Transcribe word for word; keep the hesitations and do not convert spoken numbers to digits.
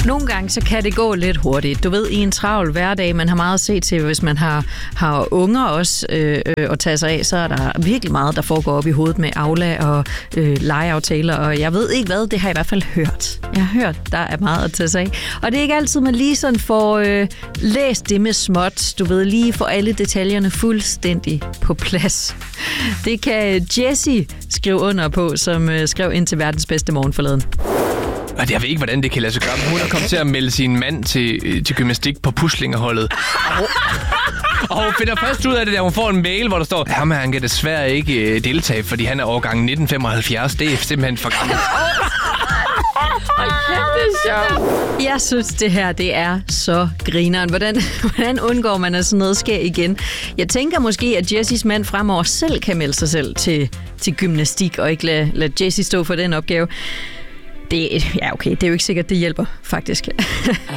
Nogle gange så kan det gå lidt hurtigt. Du ved, i en travl hverdag, man har meget at se til, hvis man har, har unger også øh, øh, at tage sig af, så er der virkelig meget, der foregår op i hovedet med Aula og øh, legeaftaler, og jeg ved ikke hvad, det har jeg i hvert fald hørt. Jeg har hørt, der er meget at tage sig af. Og det er ikke altid, man lige sådan får øh, læst det med småt. Du ved, lige får alle detaljerne fuldstændig på plads. Det kan Jessie skrive under på, som øh, skrev ind til Verdens Bedste Morgen forleden. Og jeg ved ikke, hvordan det kan lade sig gøre, men hun er kommet til at melde sin mand til, til gymnastik på puslingerholdet. Og, og hun finder først ud af det, da hun får en mail, hvor der står, ham her, han kan desværre ikke deltage, fordi han er årgang nitten femoghalvfjerds. Det er simpelthen for gammelt. Det er sjovt. Jeg synes, det her det er så grineren. Hvordan, hvordan undgår man, at sådan noget sker igen? Jeg tænker måske, at Jessies mand fremover selv kan melde sig selv til, til gymnastik, og ikke lade, lade Jessie stå for den opgave. Det, ja, okay, det er jo ikke sikkert, det hjælper, faktisk.